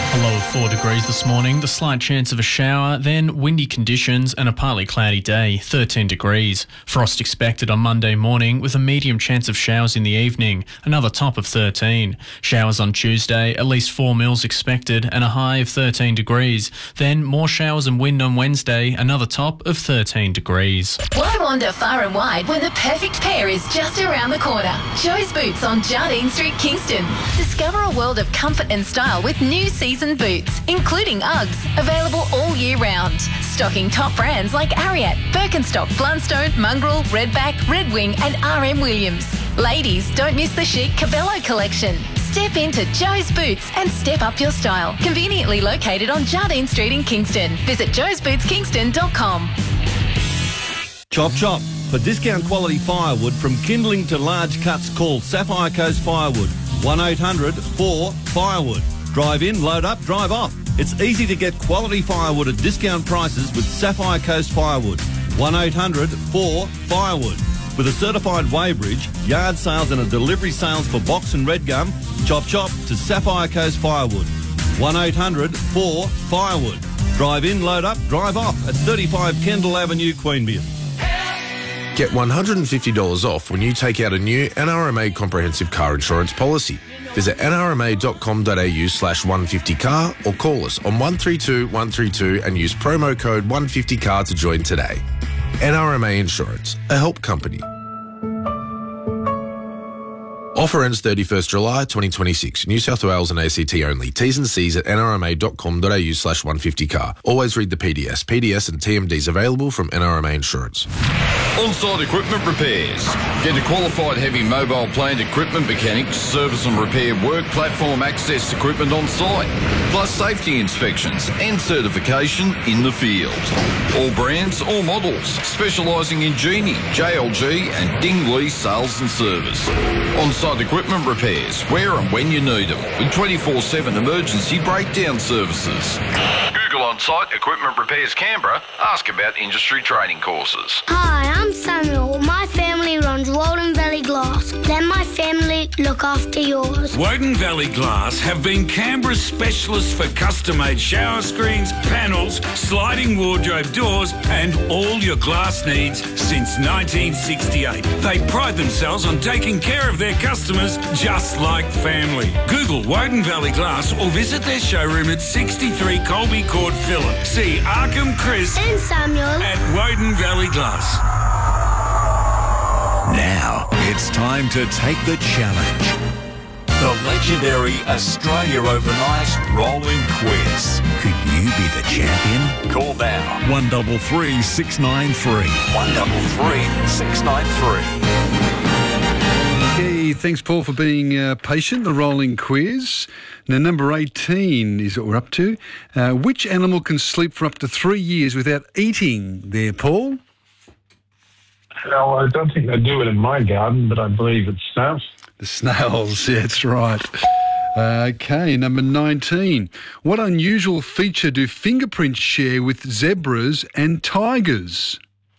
A low of 4 degrees this morning, the slight chance of a shower, then windy conditions and a partly cloudy day, 13 degrees. Frost expected on Monday morning with a medium chance of showers in the evening, another top of 13. Showers on Tuesday, at least 4 mils expected and a high of 13 degrees. Then more showers and wind on Wednesday, another top of 13 degrees. Why wander far and wide when the perfect pair is just around the corner? Joe's Boots on Jardine Street, Kingston. Discover a world of comfort and style with new season boots, including Uggs, available all year round. Stocking top brands like Ariat, Birkenstock, Blundstone, Mongrel, Redback, Red Wing and RM Williams. Ladies, don't miss the chic Cabello collection. Step into Joe's Boots and step up your style. Conveniently located on Jardine Street in Kingston. Visit joesbootskingston.com. Chop chop. For discount quality firewood from kindling to large cuts, call Sapphire Coast Firewood. 1-800-4-FIREWOOD. Drive in, load up, drive off. It's easy to get quality firewood at discount prices with Sapphire Coast Firewood. 1-800-4-FIREWOOD. With a certified weighbridge, yard sales and a delivery sales for box and red gum, chop chop to Sapphire Coast Firewood. 1-800-4-FIREWOOD. Drive in, load up, drive off at 35 Kendall Avenue, Queanbeyan. Get $150 off when you take out a new NRMA comprehensive car insurance policy. Visit nrma.com.au/150car or call us on 132 132 and use promo code 150car to join today. NRMA Insurance, a help company. Offer ends 31st July 2026. New South Wales and ACT only. T's and C's at nrma.com.au/150car. Always read the PDS. PDS and TMDs available from NRMA Insurance. On-site equipment repairs. Get a qualified heavy mobile plant equipment mechanic to service and repair work platform access equipment on site, plus safety inspections and certification in the field. All brands, all models, specialising in Genie, JLG and Dingley sales and service. On-site equipment repairs, where and when you need them, with 24/7 emergency breakdown services. Google On-Site Equipment Repairs Canberra. Ask about industry training courses. Hi, I'm Samuel. My family runs Walden Valley Glass. Let my family look after yours. Woden Valley Glass have been Canberra's specialists for custom-made shower screens, panels, sliding wardrobe doors and all your glass needs since 1968. They pride themselves on taking care of their customers just like family. Google Woden Valley Glass or visit their showroom at 63 Colby Court, Phillip. See Arkham, Chris And Samuel at Woden Valley Glass. Now it's time to take the challenge. The legendary Australia Overnight Rolling Quiz. Could you be the champion? Call now. 133 693. 133 693. Okay, thanks, Paul, for being patient. The rolling quiz. Now, number 18 is what we're up to. Which animal can sleep for up to 3 years without eating there, Paul? Well, I don't think they do it in my garden, but I believe it's snails. The snails, yeah, that's right. Okay, number 19. What unusual feature do fingerprints share with zebras and tigers?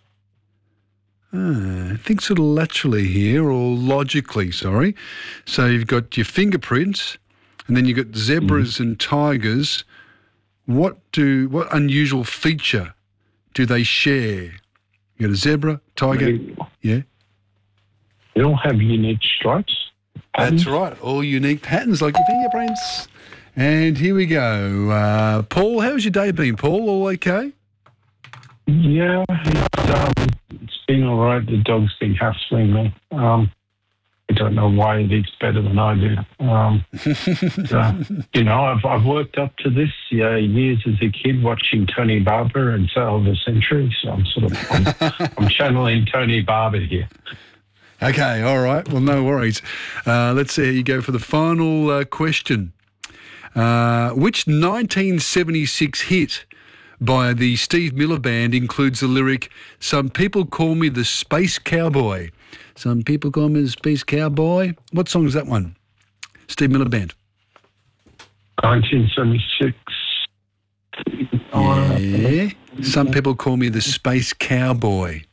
I think sort of laterally here, or logically, sorry. So you've got your fingerprints, and then you've got zebras and tigers. What unusual feature do they share? You got a zebra, tiger, yeah? They all have unique stripes. That's right, all unique patterns like your fingerprints. And here we go. Paul, how's your day been, Paul? All okay? Yeah, it's been all right. The dog's been hassling me. I don't know why it eats better than I do. I've worked up to this years as a kid watching Tony Barber and Sale of the Century, so I'm channeling Tony Barber here. Okay, all right. Well, no worries. Let's see how you go for the final question. Which 1976 hit by the Steve Miller Band includes the lyric, "Some people call me the Space Cowboy"? Some people call me the Space Cowboy. What song is that one? Steve Miller Band. 1976. Yeah. Some people call me the Space Cowboy.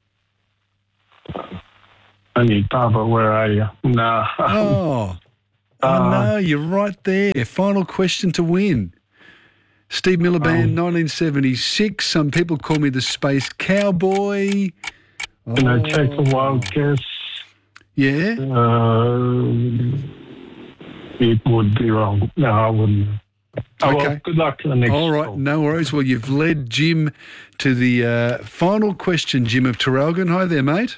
Tony Barber, where are you? No. Oh. Oh, no, you're right there. Final question to win. Steve Miller Band, 1976. Some people call me the Space Cowboy. Can I take a wild guess? Yeah? It would be wrong. No, I wouldn't. Oh, Okay. well, good luck to the next All right, call. no worries. Well, you've led Jim to the final question, Jim of Terralgan. Hi there, mate.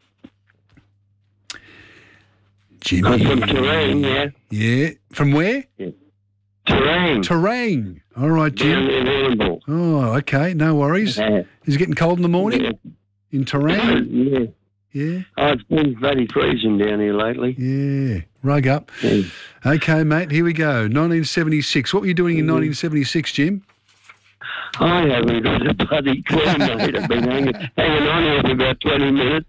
Jimmy. I'm from Terang, yeah. Yeah. From where? Terang. Terang. All right, Down Jim. in Warrnambool. Oh, okay. No worries. Yeah. Is it getting cold in the morning in Terang? Yeah. Yeah. Oh, it's been bloody freezing down here lately. Yeah. Rug up. Yeah. Okay, mate. Here we go. 1976. What were you doing in 1976, Jim? I haven't got a bloody clue, mate. I've been hanging on here for about 20 minutes.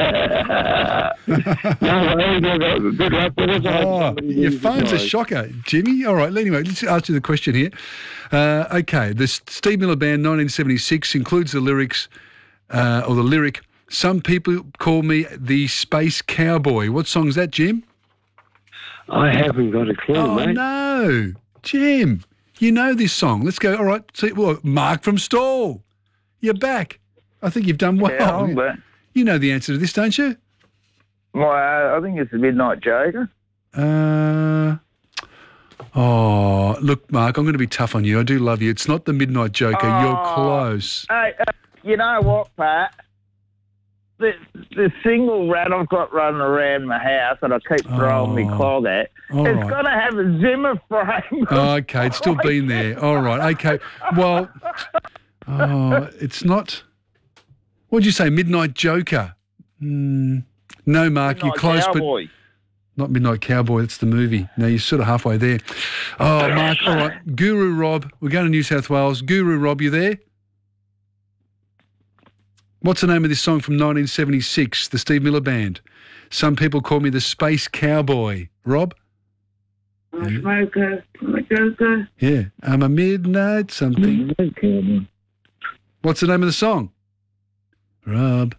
No worries. I've got good luck with us. Oh, your phone's a shocker, Jimmy. All right, anyway, let's ask you the question here. Okay, the Steve Miller Band 1976 includes the lyrics, or the lyric, some people call me the Space Cowboy. What song's that, Jim? I haven't got a clue, Oh, mate. no. Jim, you know this song. Let's go. All right, see, well, Mark from Stall. You're back. I think you've done well. Yeah, but You know the answer to this, don't you? well, I think it's the Midnight Joker. Oh, look, Mark, I'm going to be tough on you. I do love you. It's not the Midnight Joker. You're close. Hey, you know what, Pat? The single rat I've got running around my house that I keep throwing me clog at, All it's right. got to have a Zimmer frame. Okay, it's still been there. All right, okay. Well, it's not. What'd you say, Midnight Joker? No, Mark, you're Midnight close, Cowboy. but not Midnight Cowboy. That's the movie. No, you're sort of halfway there. Oh, Mark, all right. Guru Rob, we're going to New South Wales. Guru Rob, you there? What's the name of this song from 1976, the Steve Miller Band? Some people call me the Space Cowboy. Rob? I'm a smoker. I'm a joker. Yeah. I'm a midnight something. What's the name of the song? Rob.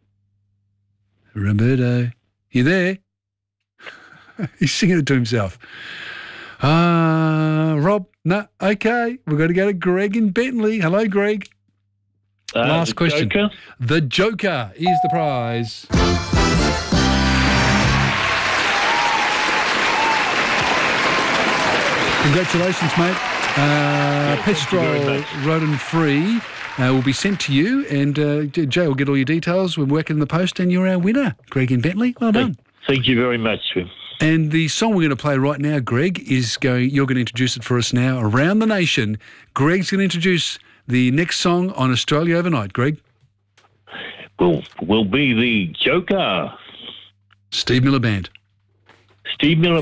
Roberto. You there? He's singing it to himself. Rob? No. Okay. We've got to go to Greg in Bentley. Hello, Greg. Last the question. Joker? The Joker is the prize. Congratulations, mate. Petrol Rodent Free will be sent to you, and Joe will get all your details. We're working in the post, and you're our winner, Greg in Bentley. Well done. Thank you very much, Tim. And the song we're going to play right now, Greg, is going. You're going to introduce it for us now around the nation. Greg's going to introduce the next song on Australia Overnight. Greg? Will be the Joker. Steve Miller Band. Steve Miller